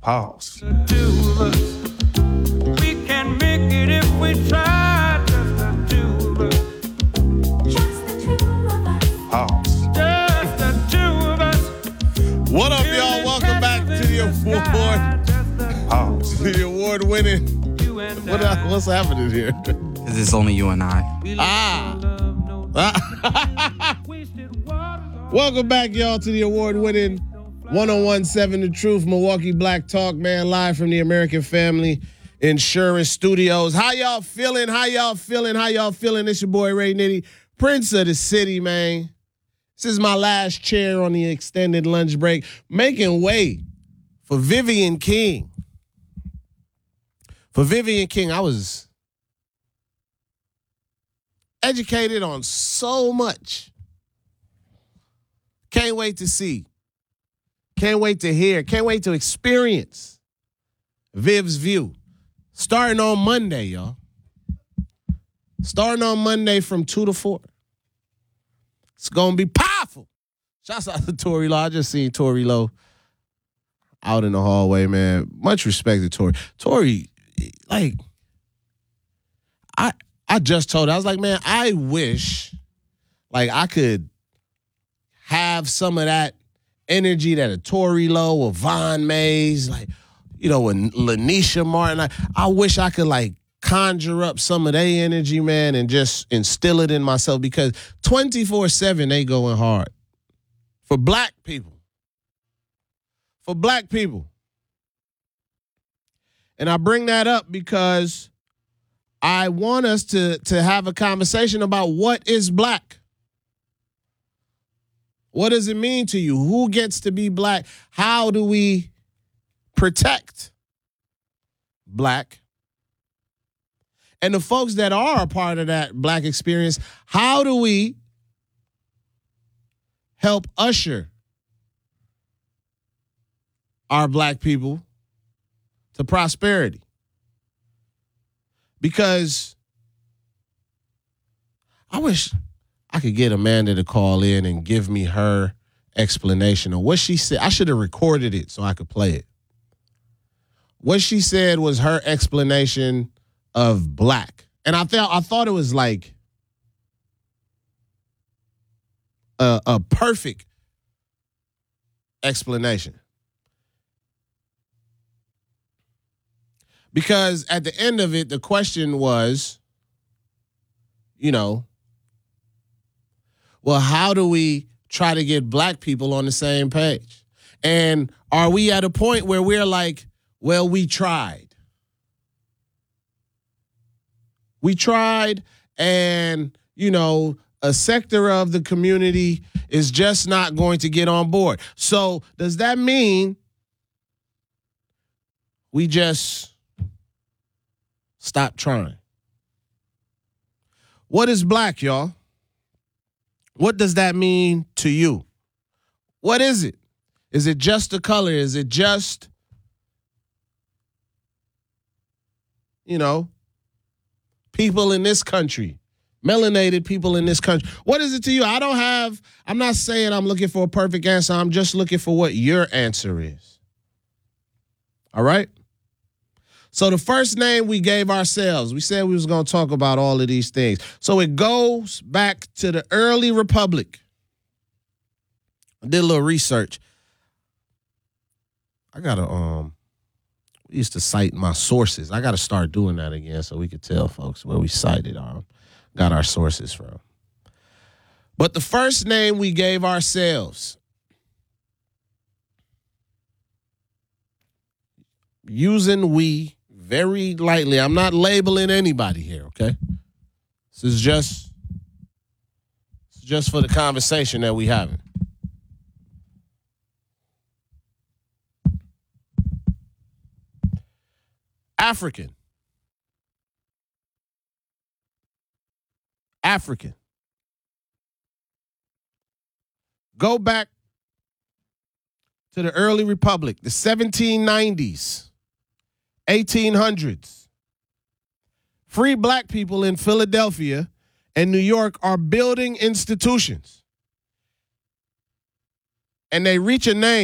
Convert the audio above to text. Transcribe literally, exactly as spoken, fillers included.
Pause. The two of us, we can make it if we try. Just the two of us. Just the two of us. Pause. Just the two of us. What up, y'all? Welcome back to the award. Pause. The award-winning. What uh, what's happening here? Because it's only you and I. Ah. Welcome back, y'all, to the award-winning one oh one point seven The Truth, Milwaukee Black Talk, man, live from the American Family Insurance Studios. How y'all feeling? How y'all feeling? How y'all feeling? It's your boy, Ray Nitty, Prince of the City, man. This is my last chair on the extended lunch break, making way for Vivian King. For Vivian King, I was educated on so much. Can't wait to see. Can't wait to hear. Can't wait to experience Viv's view. Starting on Monday, y'all. Starting on Monday from two to four. It's going to be powerful. Shouts out to Tory Lowe. I just seen Tory Lowe out in the hallway, man. Much respect to Tory. Tory, like, I I just told her, I was like, man, I wish, like, I could have some of that energy that a Tory Lowe or Von Mays, like, you know, and Lanisha Martin. I, I wish I could, like, conjure up some of their energy, man, and just instill it in myself, because twenty-four seven they going hard. For black people. For black people. And I bring that up because I want us to, to have a conversation about what is black. What does it mean to you? Who gets to be black? How do we protect black? And the folks that are a part of that black experience, how do we help usher our black people to prosperity? Because I wish I could get Amanda to call in and give me her explanation of what she said. I should have recorded it so I could play it. What she said was her explanation of black. And I felt I thought it was like a, a perfect explanation. Because at the end of it, the question was, you know, well, how do we try to get black people on the same page? And are we at a point where we're like, well, we tried. We tried, and, you know, a sector of the community is just not going to get on board. So does that mean we just stop trying? What is black, y'all? What does that mean to you? What is it? Is it just the color? Is it just, you know, people in this country, melanated people in this country? What is it to you? I don't have, I'm not saying I'm looking for a perfect answer. I'm just looking for what your answer is. All right? So the first name we gave ourselves, we said we was going to talk about all of these things. So it goes back to the early republic. I did a little research. I got to, um, we used to cite my sources. I got to start doing that again so we could tell folks where we cited our, got our sources from. But the first name we gave ourselves, using we very lightly. I'm not labeling anybody here, okay? This is just, this is just for the conversation that we having. African. African. Go back to the early republic, the seventeen nineties. eighteen hundreds. Free black people in Philadelphia and New York are building institutions. And they reach a name.